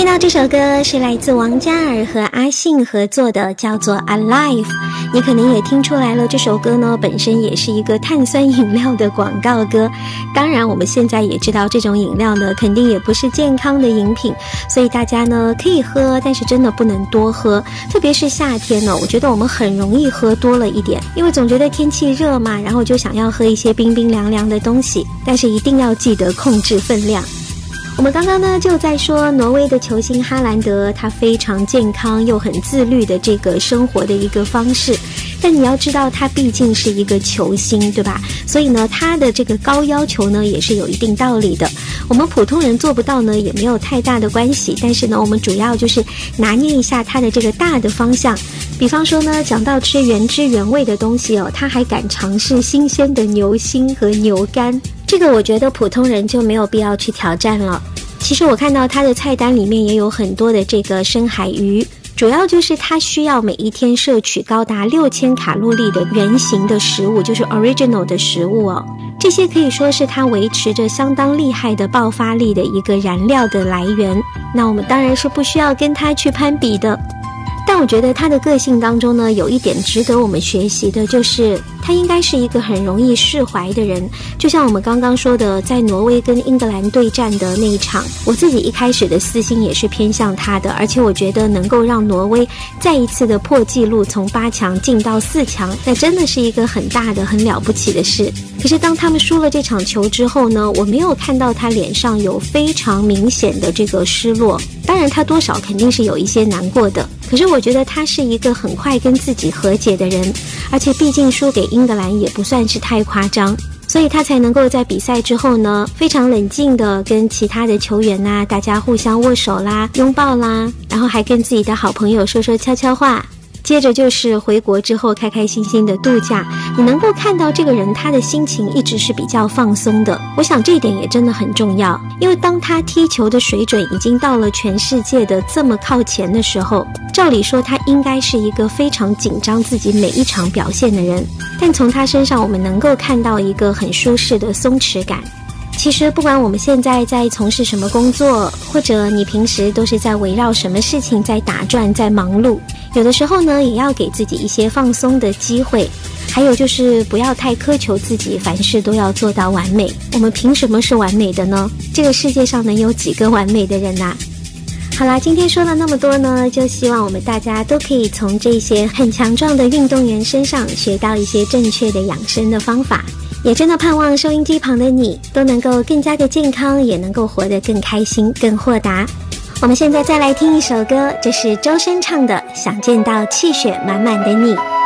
到这首歌是来自王嘉尔和阿信合作的，叫做 Alive。 你可能也听出来了，这首歌呢本身也是一个碳酸饮料的广告歌。当然我们现在也知道这种饮料呢肯定也不是健康的饮品，所以大家呢可以喝，但是真的不能多喝，特别是夏天呢，我觉得我们很容易喝多了一点，因为总觉得天气热嘛，然后就想要喝一些冰冰凉凉的东西，但是一定要记得控制分量。我们刚刚呢就在说挪威的球星哈兰德，他非常健康又很自律的这个生活的一个方式，但你要知道他毕竟是一个球星，对吧？所以呢他的这个高要求呢也是有一定道理的，我们普通人做不到呢也没有太大的关系，但是呢我们主要就是拿捏一下他的这个大的方向。比方说呢，讲到吃原汁原味的东西哦，他还敢尝试新鲜的牛心和牛肝，这个我觉得普通人就没有必要去挑战了。其实我看到他的菜单里面也有很多的这个深海鱼，主要就是他需要每一天摄取高达6000卡路里的原型的食物，就是 original 的食物哦。这些可以说是他维持着相当厉害的爆发力的一个燃料的来源，那我们当然是不需要跟他去攀比的。但我觉得他的个性当中呢，有一点值得我们学习的，就是他应该是一个很容易释怀的人。就像我们刚刚说的，在挪威跟英格兰对战的那一场，我自己一开始的私心也是偏向他的，而且我觉得能够让挪威再一次的破纪录，从8强进到4强，那真的是一个很大的很了不起的事。可是当他们输了这场球之后呢，我没有看到他脸上有非常明显的这个失落，当然他多少肯定是有一些难过的，可是我觉得他是一个很快跟自己和解的人，而且毕竟输给英格兰也不算是太夸张，所以他才能够在比赛之后呢，非常冷静的跟其他的球员啊，大家互相握手啦、拥抱啦，然后还跟自己的好朋友说说悄悄话。接着就是回国之后开开心心的度假，你能够看到这个人他的心情一直是比较放松的，我想这一点也真的很重要，因为当他踢球的水准已经到了全世界的这么靠前的时候，照理说他应该是一个非常紧张自己每一场表现的人，但从他身上我们能够看到一个很舒适的松弛感。其实不管我们现在在从事什么工作，或者你平时都是在围绕什么事情在打转在忙碌，有的时候呢也要给自己一些放松的机会，还有就是不要太苛求自己凡事都要做到完美，我们凭什么是完美的呢？这个世界上能有几个完美的人啊？好啦，今天说了那么多呢，就希望我们大家都可以从这些很强壮的运动员身上学到一些正确的养生的方法，也真的盼望收音机旁的你都能够更加的健康，也能够活得更开心更豁达。我们现在再来听一首歌，这是周深唱的《想见到气血满满的你》。